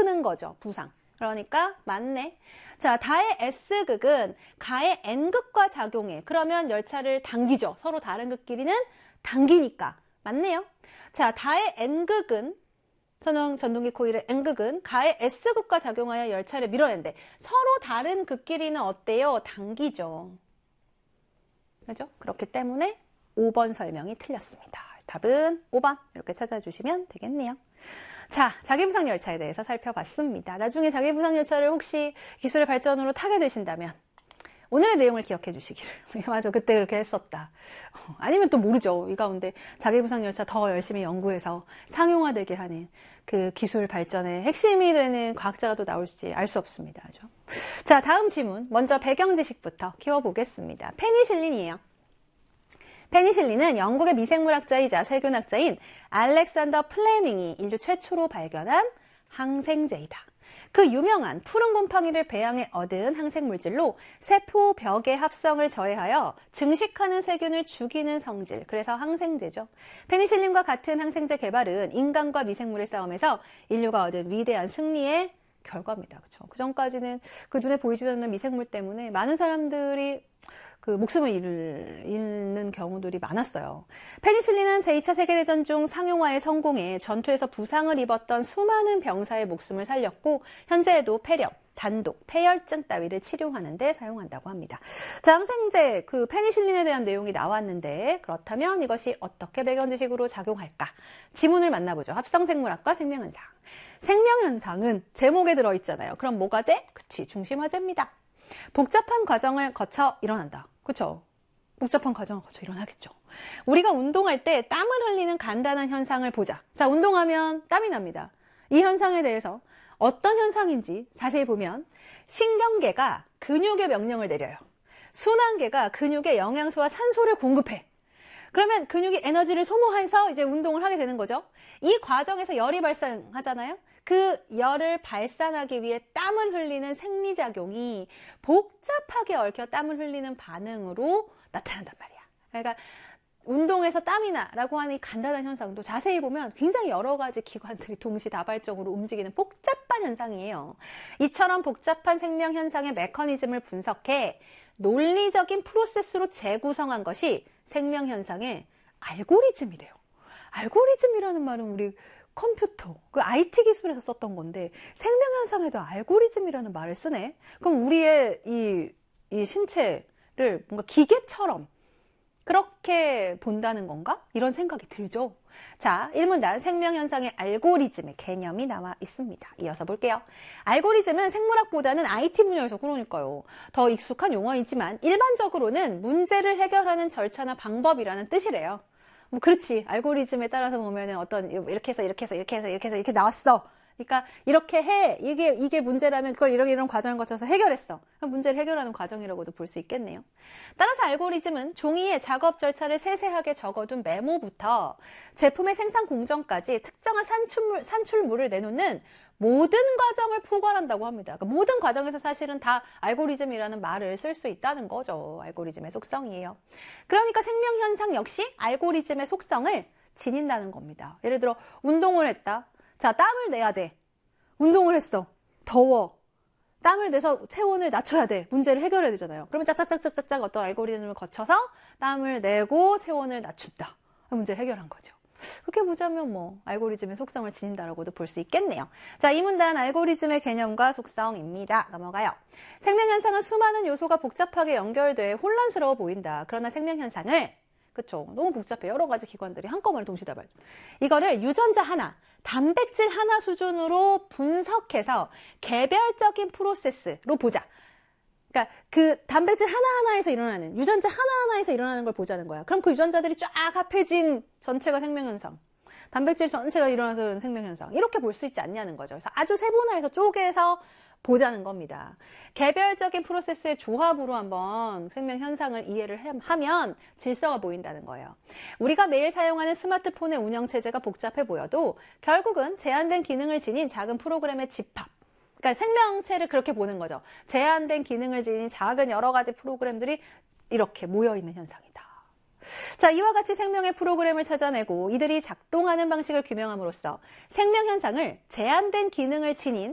아프는 거죠. 부상. 그러니까 맞네. 자, 다의 S극은 가의 N극과 작용해. 그러면 열차를 당기죠. 서로 다른 극끼리는 당기니까. 맞네요. 자, 다의 N극은 선형 전동기 코일의 N극은 가의 S극과 작용하여 열차를 밀어낸대. 서로 다른 극끼리는 어때요? 당기죠. 그죠? 그렇기 때문에 5번 설명이 틀렸습니다. 답은 5번 이렇게 찾아주시면 되겠네요. 자, 자기부상 열차에 대해서 살펴봤습니다. 나중에 자기부상 열차를 혹시 기술의 발전으로 타게 되신다면 오늘의 내용을 기억해 주시기를. 맞아, 그때 그렇게 했었다. 아니면 또 모르죠. 이 가운데 자기부상 열차 더 열심히 연구해서 상용화되게 하는 그 기술 발전의 핵심이 되는 과학자가 또 나올지 알 수 없습니다. 그죠? 자, 다음 지문. 먼저 배경 지식부터 키워보겠습니다. 페니실린이에요. 페니실린은 영국의 미생물학자이자 세균학자인 알렉산더 플레밍이 인류 최초로 발견한 항생제이다. 그 유명한 푸른 곰팡이를 배양해 얻은 항생물질로 세포 벽의 합성을 저해하여 증식하는 세균을 죽이는 성질, 그래서 항생제죠. 페니실린과 같은 항생제 개발은 인간과 미생물의 싸움에서 인류가 얻은 위대한 승리의 결과입니다. 그렇죠? 그 전까지는 그 눈에 보이지도 않는 미생물 때문에 많은 사람들이 그 목숨을 잃는 경우들이 많았어요. 페니실린은 제2차 세계대전 중 상용화에 성공해 전투에서 부상을 입었던 수많은 병사의 목숨을 살렸고 현재에도 폐렴, 단독, 폐혈증 따위를 치료하는 데 사용한다고 합니다. 자, 항생제, 그 페니실린에 대한 내용이 나왔는데 그렇다면 이것이 어떻게 배경 지식으로 작용할까? 지문을 만나보죠. 합성생물학과 생명현상. 생명현상은 제목에 들어있잖아요. 그럼 뭐가 돼? 그치, 중심화제입니다. 복잡한 과정을 거쳐 일어난다. 그쵸? 복잡한 과정을 거쳐 일어나겠죠. 우리가 운동할 때 땀을 흘리는 간단한 현상을 보자. 자, 운동하면 땀이 납니다. 이 현상에 대해서 어떤 현상인지 자세히 보면 신경계가 근육에 명령을 내려요. 순환계가 근육에 영양소와 산소를 공급해. 그러면 근육이 에너지를 소모해서 이제 운동을 하게 되는 거죠. 이 과정에서 열이 발생하잖아요. 그 열을 발산하기 위해 땀을 흘리는 생리작용이 복잡하게 얽혀 땀을 흘리는 반응으로 나타난단 말이야. 그러니까 운동에서 땀이 나라고 하는 이 간단한 현상도 자세히 보면 굉장히 여러 가지 기관들이 동시다발적으로 움직이는 복잡한 현상이에요. 이처럼 복잡한 생명 현상의 메커니즘을 분석해 논리적인 프로세스로 재구성한 것이 생명 현상의 알고리즘이래요. 알고리즘이라는 말은 우리 컴퓨터, 그 IT 기술에서 썼던 건데 생명 현상에도 알고리즘이라는 말을 쓰네. 그럼 우리의 이 신체를 뭔가 기계처럼 그렇게 본다는 건가? 이런 생각이 들죠. 자, 1문단 생명현상의 알고리즘의 개념이 나와 있습니다. 이어서 볼게요. 알고리즘은 생물학보다는 IT 분야에서 그러니까요. 더 익숙한 용어이지만 일반적으로는 문제를 해결하는 절차나 방법이라는 뜻이래요. 뭐 그렇지. 알고리즘에 따라서 보면은 어떤 이렇게 해서 이렇게 해서 이렇게 해서 이렇게 해서 이렇게 나왔어. 그러니까 이렇게 해. 이게 문제라면 그걸 이런 과정을 거쳐서 해결했어. 문제를 해결하는 과정이라고도 볼 수 있겠네요. 따라서 알고리즘은 종이에 작업 절차를 세세하게 적어둔 메모부터 제품의 생산 공정까지 특정한 산출물을 내놓는 모든 과정을 포괄한다고 합니다. 그러니까 모든 과정에서 사실은 다 알고리즘이라는 말을 쓸 수 있다는 거죠. 알고리즘의 속성이에요. 그러니까 생명현상 역시 알고리즘의 속성을 지닌다는 겁니다. 예를 들어 운동을 했다. 자, 땀을 내야 돼. 운동을 했어. 더워. 땀을 내서 체온을 낮춰야 돼. 문제를 해결해야 되잖아요. 그러면 짝짝짝짝짝 어떤 알고리즘을 거쳐서 땀을 내고 체온을 낮춘다. 문제를 해결한 거죠. 그렇게 보자면 뭐 알고리즘의 속성을 지닌다라고도 볼 수 있겠네요. 자, 이 문단 알고리즘의 개념과 속성입니다. 넘어가요. 생명현상은 수많은 요소가 복잡하게 연결돼 혼란스러워 보인다. 그러나 생명현상을 그쵸. 너무 복잡해. 여러 가지 기관들이 한꺼번에 동시다발. 이거를 유전자 하나, 단백질 하나 수준으로 분석해서 개별적인 프로세스로 보자. 그러니까 그 단백질 하나하나에서 일어나는, 유전자 하나하나에서 일어나는 걸 보자는 거야. 그럼 그 유전자들이 쫙 합해진 전체가 생명현상. 단백질 전체가 일어나서 그런 생명현상. 이렇게 볼 수 있지 않냐는 거죠. 그래서 아주 세분화해서 쪼개서 보자는 겁니다. 개별적인 프로세스의 조합으로 한번 생명 현상을 이해를 하면 질서가 보인다는 거예요. 우리가 매일 사용하는 스마트폰의 운영체제가 복잡해 보여도 결국은 제한된 기능을 지닌 작은 프로그램의 집합. 그러니까 생명체를 그렇게 보는 거죠. 제한된 기능을 지닌 작은 여러 가지 프로그램들이 이렇게 모여있는 현상이다. 자, 이와 같이 생명의 프로그램을 찾아내고 이들이 작동하는 방식을 규명함으로써 생명 현상을 제한된 기능을 지닌